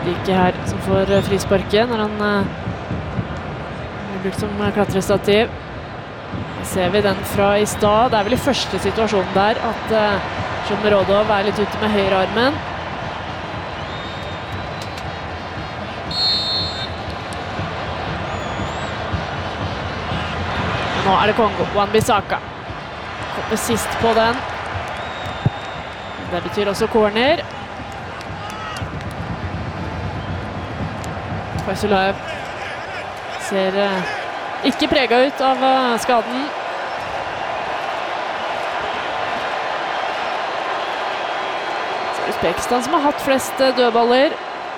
Dike her som får frisparket når han blir brukt som klatrestativ. Ser vi den fra i stad. Det er vel i første situasjonen der at Shomurodov er litt ute med høyrearmen. Nå er det Kongo. Wan-Bissaka kommer sist på den. Det betyr også corner. Faisulaev ser ikke preget ut av skaden. Så er det Uzbekistan som har hatt flest dødballer.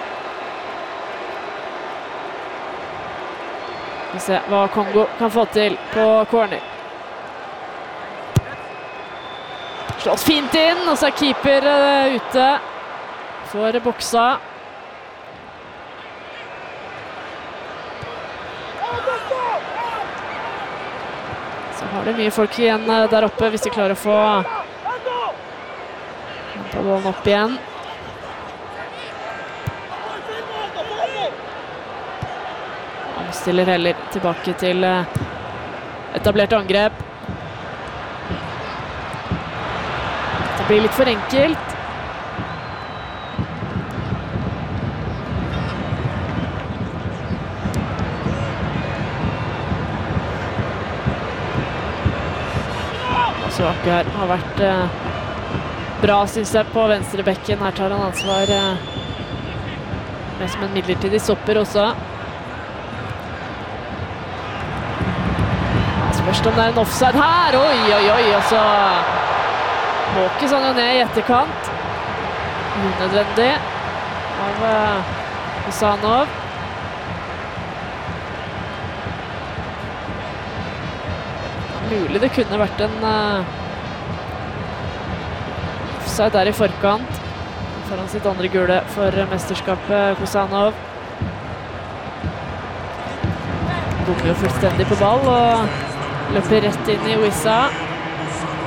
Vi får se hva Kongo kan få til på corner. Slås fint inn, og så er keeper ute for boksa. Så har det mye folk igjen der oppe hvis de klarer å få ballen opp igjen. Stiller heller tilbake til etablert angrep. Det blir litt for enkelt. Masuaku her har vært bra, synes jeg, på venstre bekken. Her tar han ansvar med som en midlertidig stopper også. Først om det er en offside her, oi, og så måkes han jo ned i etterkant. Unødvendig av Husanov. Mulig det kunne vært en offside der i forkant. Foran sitt andre gule for mesterskapet Husanov. Bommer jo fullstendig på ball og løper rett inn i Wissa.